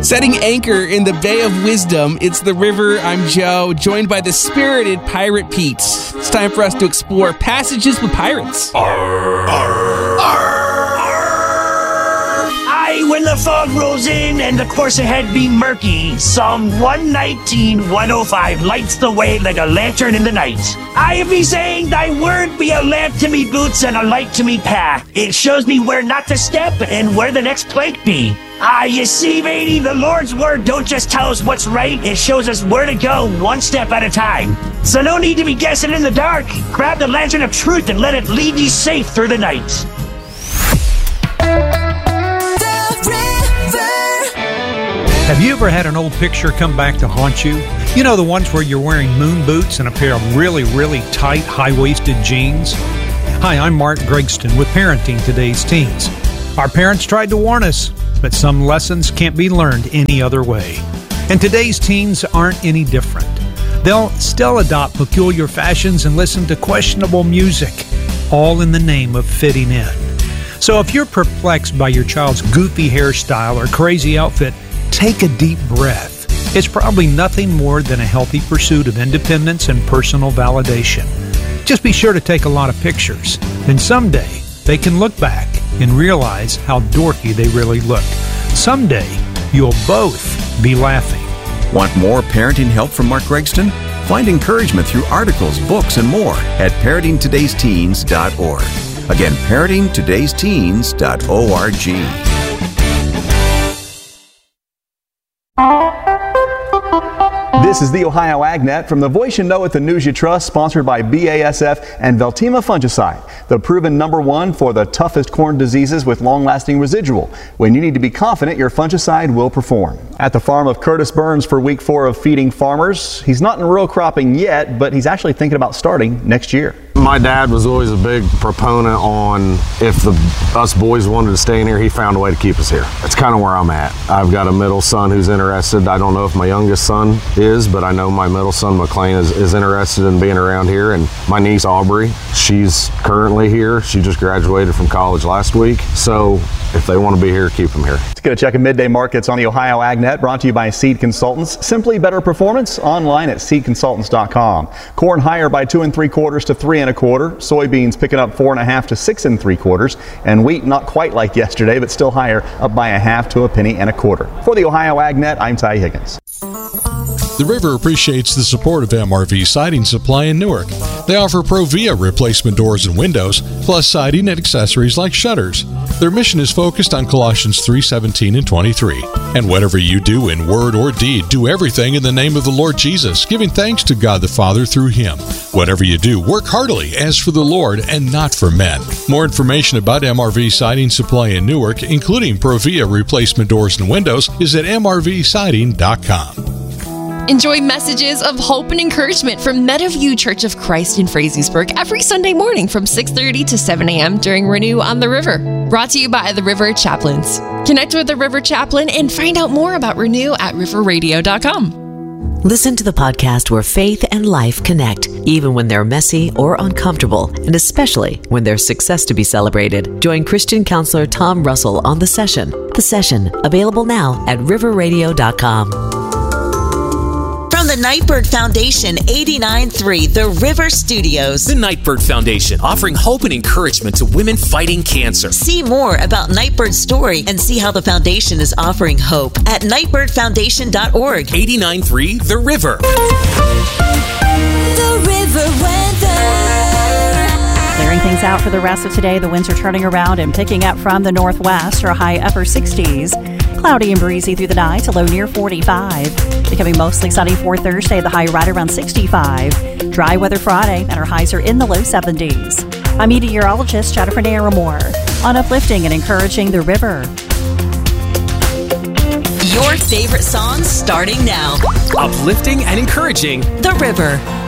Setting anchor in the Bay of Wisdom, it's the river. I'm Joe, joined by the spirited Pirate Pete. It's time for us to explore passages with pirates. Arr, arr, arr, arr. Aye, when the fog rolls in and the course ahead be murky, Psalm 119, 105 lights the way like a lantern in the night. I be saying, thy word be a lamp to me boots and a light to me path. It shows me where not to step and where the next plank be. You see, matey, the Lord's word don't just tell us what's right, it shows us where to go one step at a time. So no need to be guessing in the dark. Grab the lantern of truth and let it lead you safe through the night. Have you ever had an old picture come back to haunt you? You know, the ones where you're wearing moon boots and a pair of really, really tight, high-waisted jeans? Hi, I'm Mark Gregston with Parenting Today's Teens. Our parents tried to warn us, but some lessons can't be learned any other way. And today's teens aren't any different. They'll still adopt peculiar fashions and listen to questionable music, all in the name of fitting in. So if you're perplexed by your child's goofy hairstyle or crazy outfit, take a deep breath. It's probably nothing more than a healthy pursuit of independence and personal validation. Just be sure to take a lot of pictures. Then someday, they can look back and realize how dorky they really look. Someday, you'll both be laughing. Want more parenting help from Mark Gregston? Find encouragement through articles, books, and more at parentingtodaysteens.org. Again, parentingtodaysteens.org. This is the Ohio AgNet from the voice you know at the news you trust, sponsored by BASF and Veltima Fungicide, the proven #1 for the toughest corn diseases with long-lasting residual. When you need to be confident your fungicide will perform. At the farm of Curtis Burns for week 4 of Feeding Farmers. He's not in row cropping yet, but he's actually thinking about starting next year. My dad was always a big proponent on if us boys wanted to stay in here, he found a way to keep us here. That's kind of where I'm at. I've got a middle son who's interested. I don't know if my youngest son is, but I know my middle son, McLean, is interested in being around here. And my niece, Aubrey, she's currently here. She just graduated from college last week. So if they want to be here, keep them here. Let's get a check of midday markets on the Ohio AgNet, brought to you by Seed Consultants. Simply better performance online at seedconsultants.com. Corn higher by 2 3/4 to 3 1/4. Soybeans picking up 4 1/2 to 6 3/4. And wheat not quite like yesterday, but still higher, up by 1/2 to 1 1/4 penny. For the Ohio AgNet, I'm Ty Higgins. The River appreciates the support of MRV Siding Supply in Newark. They offer Provia replacement doors and windows, plus siding and accessories like shutters. Their mission is focused on Colossians 3:17 and 23. And whatever you do in word or deed, do everything in the name of the Lord Jesus, giving thanks to God the Father through Him. Whatever you do, work heartily as for the Lord and not for men. More information about MRV Siding Supply in Newark, including Provia replacement doors and windows, is at mrvsiding.com. Enjoy messages of hope and encouragement from Meadowview Church of Christ in Frazeysburg every Sunday morning from 6:30 to 7 a.m. during Renew on the River. Brought to you by the River Chaplains. Connect with the River Chaplain and find out more about Renew at riverradio.com. Listen to the podcast where faith and life connect, even when they're messy or uncomfortable, and especially when there's success to be celebrated. Join Christian counselor Tom Russell on The Session. The Session, available now at riverradio.com. From the Nightbird Foundation, 89.3 The River Studios. The Nightbird Foundation, offering hope and encouragement to women fighting cancer. See more about Nightbird's story and see how the foundation is offering hope at nightbirdfoundation.org. 89.3 The River. The River weather. Clearing things out for the rest of today. The winds are turning around and picking up from the northwest, or high upper 60s. Cloudy and breezy through the night, a low near 45. Becoming mostly sunny for Thursday, the high right around 65. Dry weather Friday, and our highs are in the low 70s. I'm meteorologist Jennifer Naramore on uplifting and encouraging the river. Your favorite songs starting now. Uplifting and encouraging the river.